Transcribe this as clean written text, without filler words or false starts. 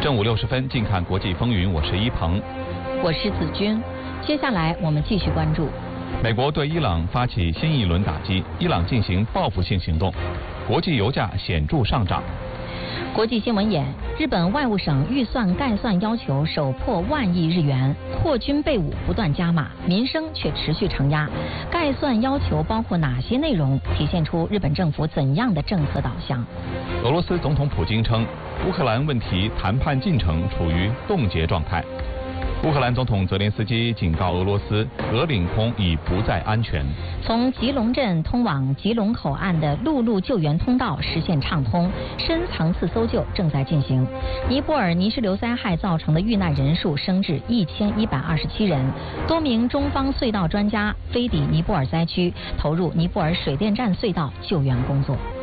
正午60分，近看国际风云，我是一鹏， 我是子君。接下来我们继续关注。 美国对伊朗发起新一轮打击，伊朗进行报复性行动，国际油价显著上涨。 国际新闻眼：日本外务省预算概算要求首破10000亿日元，扩军备武不断加码，民生却持续承压。概算要求包括哪些内容？体现出日本政府怎样的政策导向？ 俄罗斯总统普京称，乌克兰问题谈判进程处于冻结状态。乌克兰总统泽连斯基警告俄罗斯，俄领空已不再安全。 从吉隆镇通往吉隆口岸的陆路救援通道实现畅通，深层次搜救正在进行。尼泊尔泥石流灾害造成的遇难人数升至1127人，多名中方隧道专家飞抵尼泊尔灾区，投入尼泊尔水电站隧道救援工作。